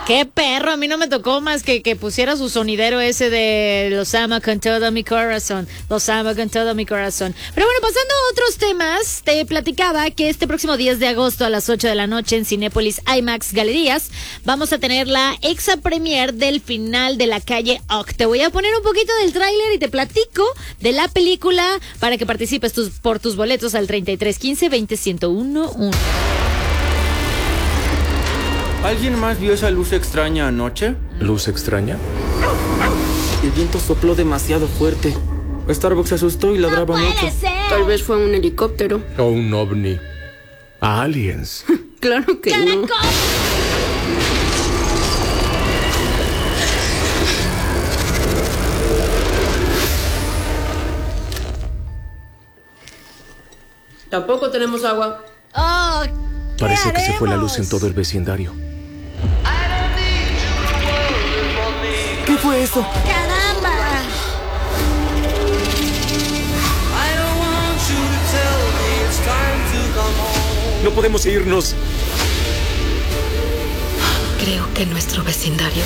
Qué perro, a mí no me tocó más que pusiera su sonidero ese de los amo con todo mi corazón, los amo con todo mi corazón. Pero bueno, pasando a otros temas, te platicaba que este próximo 10 de agosto a las 8 de la noche en Cinépolis IMAX Galerías vamos a tener la exa premier del final de La Calle Ock. Te voy a poner un poquito del tráiler y te platico de la película para que participes por tus boletos al 33 15 20 1011. ¿Alguien más vio esa luz extraña anoche? ¿Luz extraña? El viento sopló demasiado fuerte. Starbucks se asustó y ladraba mucho. Tal vez fue un helicóptero. ¿O un ovni? ¿Aliens? Claro que no. Tampoco tenemos agua. Oh, Parece que se fue la luz en haremos? todo el vecindario. ¿Qué fue eso? ¡Caramba! No podemos irnos. Creo que nuestro vecindario,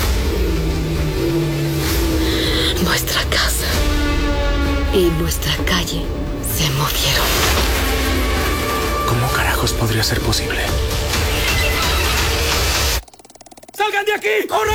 nuestra casa y nuestra calle se movieron. ¿Cómo carajos podría ser posible? ¡Salgan de aquí! ¡Corran!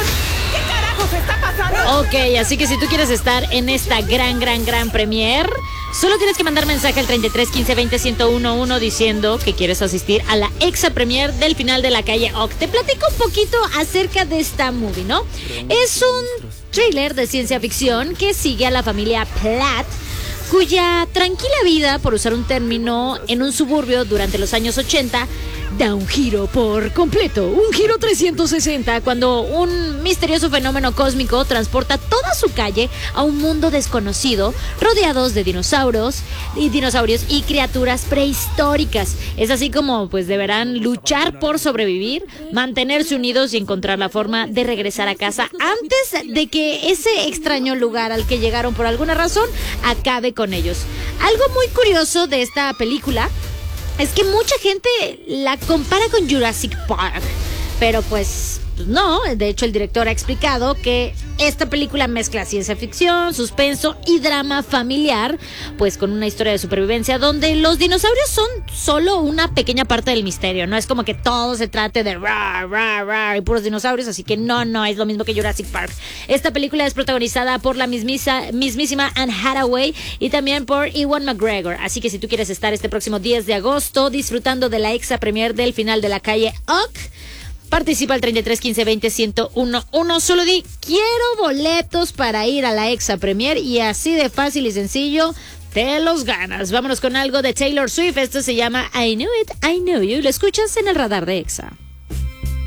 Ok, así que si tú quieres estar en esta gran premier, solo tienes que mandar mensaje al 33 15 20 1011 diciendo que quieres asistir a la exa premier del final de La Calle Ock. Te platico un poquito acerca de esta movie, ¿no? Es un thriller de ciencia ficción que sigue a la familia Platt, cuya tranquila vida, por usar un término, en un suburbio durante los años 80, da un giro por completo, un giro 360, cuando un misterioso fenómeno cósmico transporta toda su calle a un mundo desconocido, rodeados de dinosaurios y criaturas prehistóricas. Es así como pues deberán luchar por sobrevivir, mantenerse unidos y encontrar la forma de regresar a casa antes de que ese extraño lugar al que llegaron por alguna razón acabe con ellos. Algo muy curioso de esta película es que mucha gente la compara con Jurassic Park, pero pues no. De hecho, el director ha explicado que esta película mezcla ciencia ficción, suspenso y drama familiar, pues con una historia de supervivencia donde los dinosaurios son solo una pequeña parte del misterio. No es como que todo se trate de rar, rar, rar y puros dinosaurios, así que no es lo mismo que Jurassic Park. Esta película es protagonizada por la mismísima Anne Hathaway y también por Ewan McGregor. Así que si tú quieres estar este próximo 10 de agosto disfrutando de la exa premier del final de La Calle Ock, participa al 33 15 20 1011. Solo di quiero boletos para ir a la exa premier y así de fácil y sencillo te los ganas. Vámonos con algo de Taylor Swift. Esto se llama I Knew It, I Know You. Lo escuchas en el radar de Exa.